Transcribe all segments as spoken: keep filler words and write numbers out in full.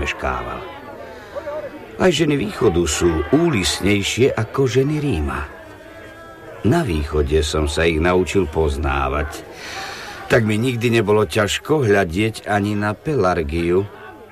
nezameškával. Aj ženy východu sú úlisnejšie ako ženy Ríma. Na východe som sa ich naučil poznávať. Tak mi nikdy nebolo ťažko hľadieť ani na Pelargiu.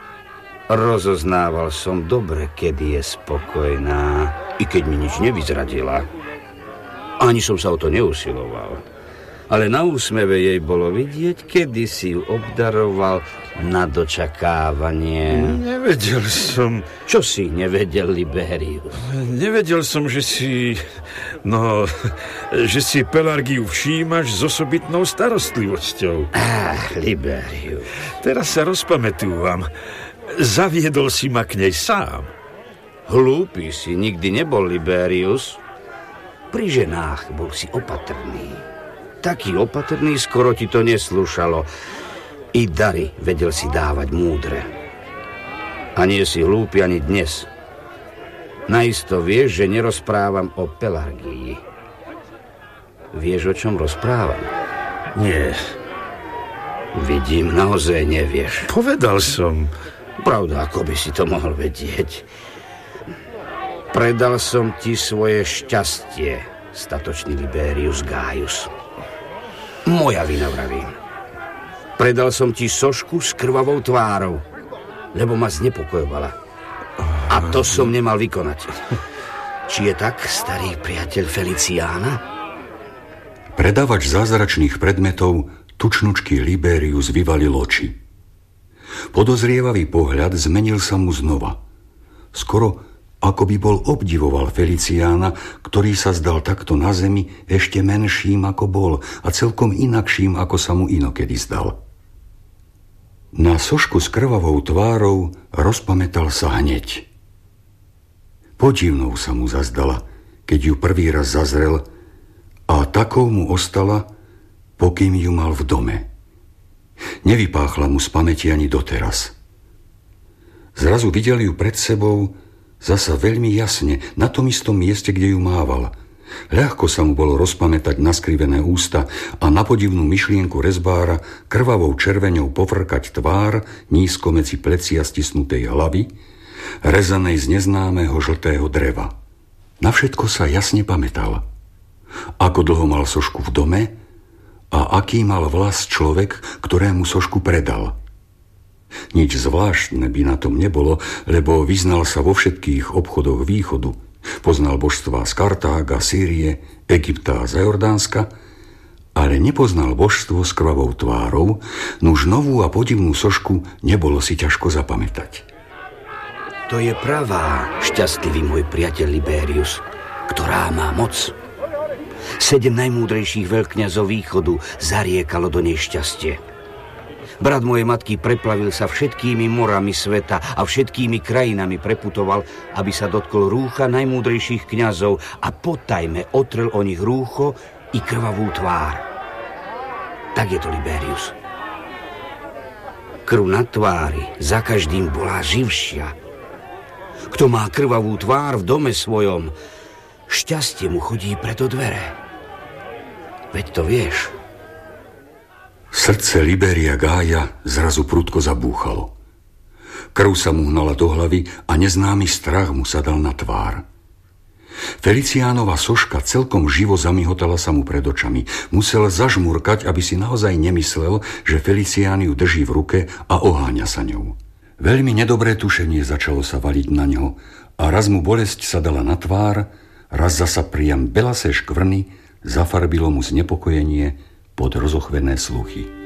Rozoznával som dobre, kedy je spokojná, i keď mi nič nevyzradila. Ani som sa o to neusiloval. Ale na úsmeve jej bolo vidieť, kedy si ju obdaroval na dočakávanie. Nevedel som... Čo si nevedel, Liberius? Nevedel som, že si... No... že si Pelargiu všímaš s osobitnou starostlivosťou. Ah, Liberius. Teraz sa rozpamätúvam. Zaviedol si ma k nej sám. Hlúpy si nikdy nebol, Liberius. Pri ženách bol si opatrný. Taký opatrný, skoro ti to neslúšalo. I dary vedel si dávať múdre. A nie si hlúpy ani dnes. Naisto vieš, že nerozprávam o Pelargii. Vieš, o čom rozprávam? Nie. Vidím, naozaj nevieš. Povedal som. Pravda, ako by si to mohol vedieť. Predal som ti svoje šťastie, statočný Liberius Gaius. Moja vina, vravím. Predal som ti sošku s krvavou tvárou, lebo ma znepokojovala. A to som nemal vykonať. Či je tak, starý priateľ Feliciána? Predavač zázračných predmetov tučnučký Liberius vyvalil oči. Podozrievavý pohľad zmenil sa mu znova. Skoro ako by bol obdivoval Feliciána, ktorý sa zdal takto na zemi ešte menším ako bol a celkom inakším, ako sa mu inokedy zdal. Na sošku s krvavou tvárou rozpamätal sa hneď. Podivnou sa mu zazdala, keď ju prvý raz zazrel, a takou mu ostala, pokým ju mal v dome. Nevypáchla mu z pamäti ani doteraz. Zrazu videl ju pred sebou zasa veľmi jasne, na tom istom mieste, kde ju mával. Ľahko sa mu bolo rozpamätať naskrivené ústa a na podivnú myšlienku rezbára krvavou červeňou pofrkať tvár nízko medzi plecia stisnutej hlavy, rezanej z neznámeho žltého dreva. Na všetko sa jasne pamätal. Ako dlho mal sošku v dome a aký mal vlas človek, ktorému sošku predal. Nič zvláštne by na tom nebolo, lebo vyznal sa vo všetkých obchodoch východu. Poznal božstvá z Kartága, Sýrie, Egypta a z Jordánska, ale nepoznal božstvo s krvavou tvárou, nuž novú a podivnú sošku nebolo si ťažko zapamätať. To je pravá, šťastlivý môj priateľ Liberius, ktorá má moc. Sedem najmúdrejších veľkňazov východu zariekalo do nej šťastie. Brat mojej matky preplavil sa všetkými morami sveta a všetkými krajinami preputoval, aby sa dotkol rúcha najmúdrejších kňazov a potajme otrel o nich rúcho i krvavú tvár. Tak je to, Liberius. Krv na tvári za každým bola živšia. Kto má krvavú tvár v dome svojom, šťastie mu chodí preto dvere. Veď to vieš. Srdce Liberia Gaia zrazu prudko zabúchalo. Krv sa mu hnala do hlavy a neznámy strach mu sa dal na tvár. Feliciánova soška celkom živo zamihotala sa mu pred očami. Musel zažmurkať, aby si naozaj nemyslel, že Felicián ju drží v ruke a oháňa sa ňou. Veľmi nedobré tušenie začalo sa valiť na ňo a raz mu bolesť sa dala na tvár, raz zasa priam belasé škvrny zafarbilo mu znepokojenie pod rozochvené sluchy.